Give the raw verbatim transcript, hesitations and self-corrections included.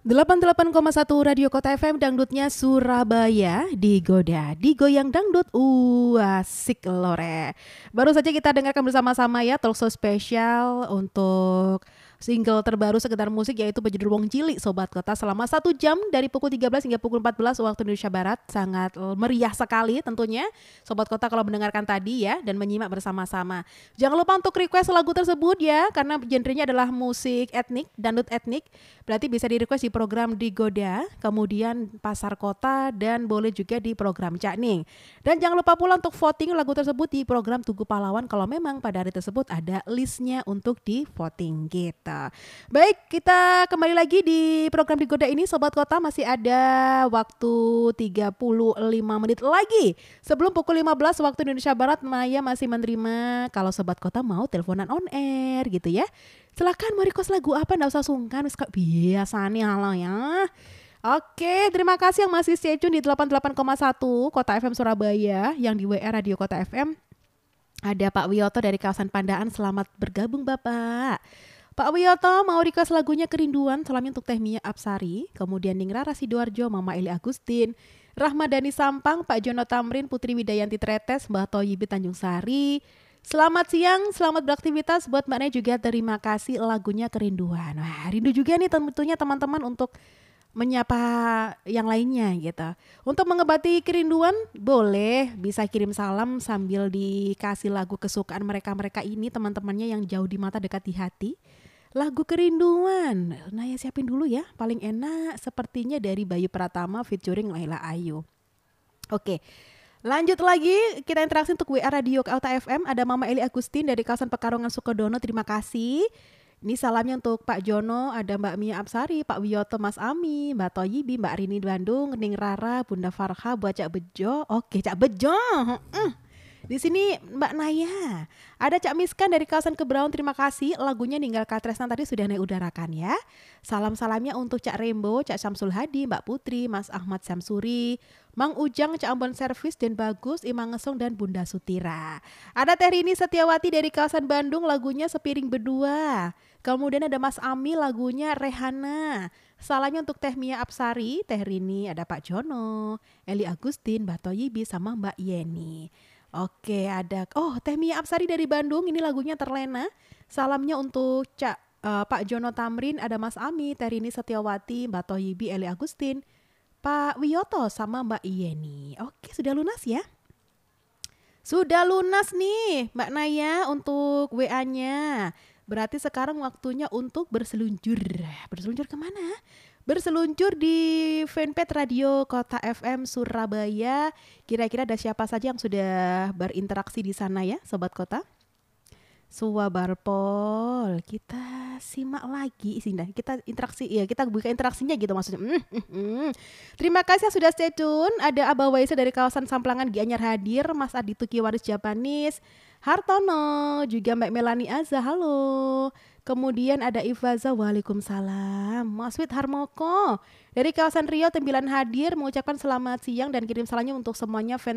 delapan puluh delapan koma satu Radio Kota F M Dangdutnya Surabaya digoda, digoyang dangdut, uh, asik lore. Baru saja kita dengarkan bersama-sama ya talkshow spesial untuk single terbaru sekedar musik yaitu berjudul Wong Cilik Sobat Kota selama satu jam dari pukul tiga belas hingga pukul empat belas waktu Indonesia Barat. Sangat meriah sekali tentunya Sobat Kota kalau mendengarkan tadi ya dan menyimak bersama-sama. Jangan lupa untuk request lagu tersebut ya karena genrenya adalah musik etnik, dangdut etnik. Berarti bisa di request di program Digoda, kemudian Pasar Kota dan boleh juga di program Cak Ning. Dan jangan lupa pula untuk voting lagu tersebut di program Tugu Pahlawan kalau memang pada hari tersebut ada listnya untuk di voting gitu. Baik, kita kembali lagi di program Digoda ini Sobat Kota, masih ada waktu tiga puluh lima menit lagi. Sebelum pukul lima belas waktu Indonesia Barat, Maya masih menerima kalau Sobat Kota mau teleponan on air gitu ya. Silahkan mau request lagu apa, nggak usah sungkan, biasa nih halo ya. Oke, terima kasih yang masih stay tune di delapan puluh delapan koma satu Kota F M Surabaya, yang di W R Radio Kota F M. Ada Pak Wiyoto dari kawasan Pandaan, selamat bergabung Bapak. Pak Wiyoto mau request lagunya Kerinduan, salamnya untuk Teh Mia Apsari, kemudian Ning Rara Sidoarjo, Mama Eli Agustin, Rahmadani Sampang, Pak Jono Tamrin, Putri Widayanti Tretes, Mbak Toyibi Tanjung Sari. Selamat siang, selamat beraktivitas buat Mbak Naya juga, terima kasih lagunya Kerinduan. Wah, rindu juga nih tentunya teman-teman untuk menyapa yang lainnya gitu. Untuk mengebati kerinduan boleh bisa kirim salam sambil dikasih lagu kesukaan mereka-mereka ini, teman-temannya yang jauh di mata dekat di hati. Lagu Kerinduan, Naya siapin dulu ya, paling enak sepertinya dari Bayu Pratama featuring Laila Ayu. Oke, lanjut lagi kita interaksi untuk W A Radio Kota F M. Ada Mama Eli Agustin dari kawasan Pekalongan Sukodono, terima kasih. Ini salamnya untuk Pak Jono, ada Mbak Mia Apsari, Pak Wiyoto, Mas Ami, Mbak Toyibi, Mbak Rini Bandung, Ning Rara, Bunda Farha, buat Cak Bejo. Oke, Cak Bejo. Uh. Di sini Mbak Naya, ada Cak Miskan dari kawasan Kebraun, terima kasih. Lagunya Ninggal Katresnan tadi sudah Naya udarakan ya. Salam-salamnya untuk Cak Rembo, Cak Syamsul Hadi, Mbak Putri, Mas Ahmad Samsuri, Mang Ujang, Cak Ambon Servis, Den Bagus, Imang Ngesong, dan Bunda Sutira. Ada Teh Rini Setiawati dari kawasan Bandung, lagunya Sepiring Berdua. Kemudian ada Mas Ami, lagunya Rehana. Salahnya untuk Teh Mia Apsari, Teh Rini, ada Pak Jono, Eli Agustin, Mbak Toyibi, sama Mbak Yeni. Oke, ada oh Teh Mia Apsari dari Bandung, ini lagunya Terlena. Salamnya untuk Cak uh, Pak Jono Tamrin, ada Mas Ami, Teh Rini Setiawati, Mbak Toyibi, Eli Agustin, Pak Wiyoto, sama Mbak Yeni. Oke, sudah lunas ya? Sudah lunas nih Mbak Naya untuk W A-nya. Berarti sekarang waktunya untuk berseluncur. Berseluncur kemana? Berseluncur di fanpage Radio Kota F M Surabaya. Kira-kira ada siapa saja yang sudah berinteraksi di sana ya, Sobat Kota? Suwabarpol, kita simak lagi sih, kita interaksi ya, kita buka interaksinya gitu maksudnya. Mm, mm, mm. Terima kasih yang sudah stay tune. Ada Abah Waisa dari kawasan Samplangan Gianyar hadir, Mas Adito Kiwaris Japanis, Hartono, juga Mbak Melani Azza, halo. Kemudian ada Ivaza, waalaikumsalam. Mas Wid Harmoko dari kawasan Riau Tembilan hadir, mengucapkan selamat siang dan kirim salamnya untuk semuanya fans